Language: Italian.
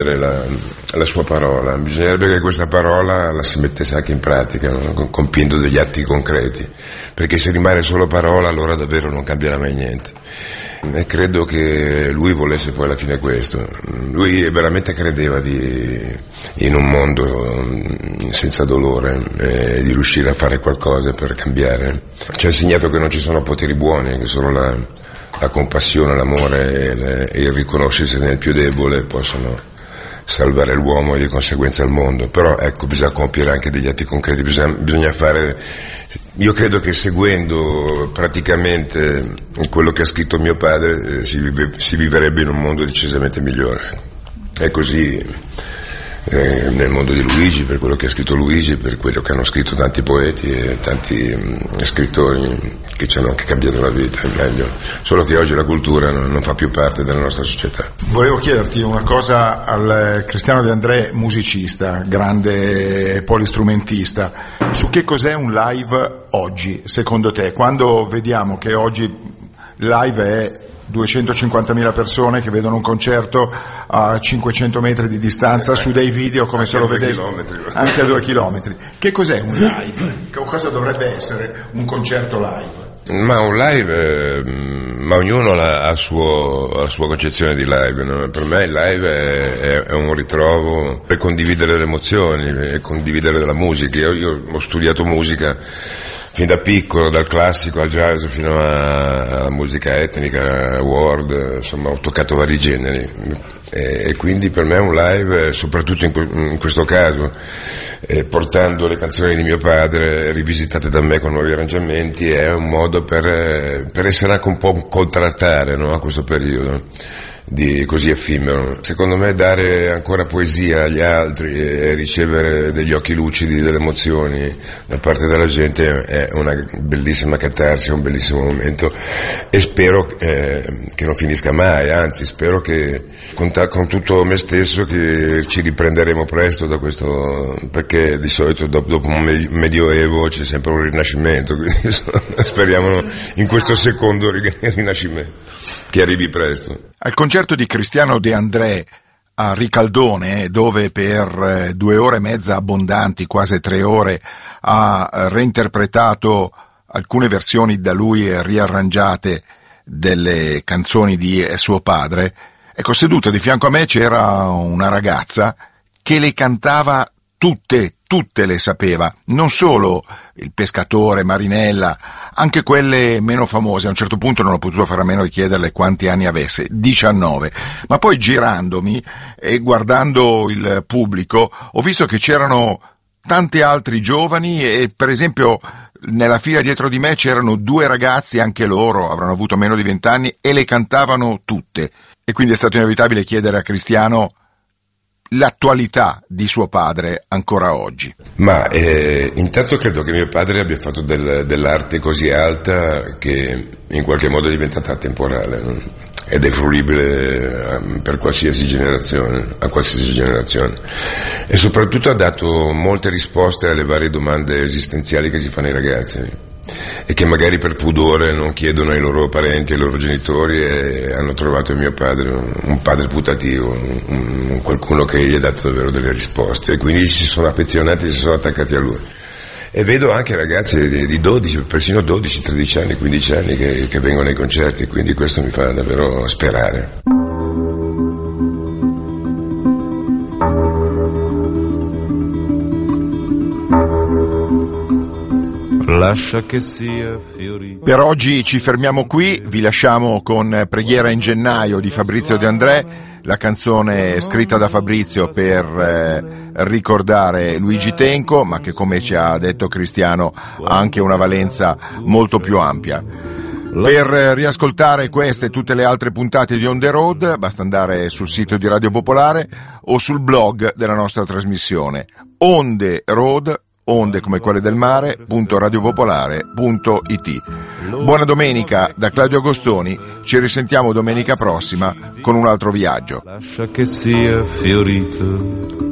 la sua parola. Bisognerebbe che questa parola la si mettesse anche in pratica, no? Compiendo degli atti concreti, perché se rimane solo parola allora davvero non cambierà mai niente. E credo che lui volesse poi alla fine questo. Lui veramente credeva in un mondo senza dolore e di riuscire a fare qualcosa per cambiare. Ci ha insegnato che non ci sono poteri buoni, che solo la compassione, l'amore e il riconoscersi nel più debole possono salvare l'uomo e di conseguenza il mondo. Però ecco, bisogna compiere anche degli atti concreti, bisogna fare. Io credo che seguendo praticamente quello che ha scritto mio padre si vivrebbe in un mondo decisamente migliore. È così nel mondo di Luigi, per quello che ha scritto Luigi, per quello che hanno scritto tanti poeti e tanti scrittori che ci hanno anche cambiato la vita, è meglio. Solo che oggi la cultura non fa più parte della nostra società. Volevo chiederti una cosa al Cristiano De André, musicista, grande polistrumentista. Su che cos'è un live oggi, secondo te? Quando vediamo che oggi live è 250.000 persone che vedono un concerto a 500 metri di distanza su dei video come se lo vedessi anche a 2 chilometri. Che cos'è un live? Cosa dovrebbe essere un concerto live? Ma un live, ma ognuno ha la sua concezione di live, no? Per me il live è un ritrovo per condividere le emozioni e condividere la musica. Io ho studiato musica fin da piccolo, dal classico al jazz fino alla musica etnica, world, insomma ho toccato vari generi e quindi per me un live, soprattutto in questo caso, portando le canzoni di mio padre rivisitate da me con nuovi arrangiamenti, è un modo per essere anche un po' contraltare, no, a questo periodo di così effimero. Secondo me dare ancora poesia agli altri e ricevere degli occhi lucidi, delle emozioni da parte della gente è una bellissima catarsi, è un bellissimo momento e spero che non finisca mai, anzi spero che con tutto me stesso che ci riprenderemo presto da questo, perché di solito dopo un medioevo c'è sempre un rinascimento, quindi speriamo in questo secondo rinascimento che arrivi presto. Al concerto di Cristiano De André a Ricaldone, dove per 2 ore e mezza abbondanti, quasi 3 ore, ha reinterpretato alcune versioni da lui riarrangiate delle canzoni di suo padre, ecco, seduta di fianco a me c'era una ragazza che le cantava tutte le sapeva, non solo Il pescatore, Marinella, anche quelle meno famose. A un certo punto non ho potuto fare a meno di chiederle quanti anni avesse, 19, ma poi girandomi e guardando il pubblico ho visto che c'erano tanti altri giovani e per esempio nella fila dietro di me c'erano 2 ragazzi, anche loro avranno avuto meno di 20 anni e le cantavano tutte, e quindi è stato inevitabile chiedere a Cristiano l'attualità di suo padre ancora oggi. Ma intanto credo che mio padre abbia fatto dell'arte così alta che in qualche modo è diventata atemporale, no? Ed è fruibile per qualsiasi generazione, a qualsiasi generazione, e soprattutto ha dato molte risposte alle varie domande esistenziali che si fanno i ragazzi e che magari per pudore non chiedono ai loro parenti, ai loro genitori, e hanno trovato in mio padre un padre putativo, qualcuno che gli ha dato davvero delle risposte, e quindi si sono affezionati, si sono attaccati a lui. E vedo anche ragazzi di 12, persino 12, 13 anni, 15 anni che vengono ai concerti, quindi questo mi fa davvero sperare. Lascia che sia fiorito. Per oggi ci fermiamo qui, vi lasciamo con Preghiera in gennaio di Fabrizio De André, la canzone scritta da Fabrizio per ricordare Luigi Tenco, ma che, come ci ha detto Cristiano, ha anche una valenza molto più ampia. Per riascoltare queste e tutte le altre puntate di On The Road basta andare sul sito di Radio Popolare o sul blog della nostra trasmissione On The Road, onde come quelle del mare.radiopopolare.it. Buona domenica da Claudio Agostoni, ci risentiamo domenica prossima con un altro viaggio. Lascia che sia fiorito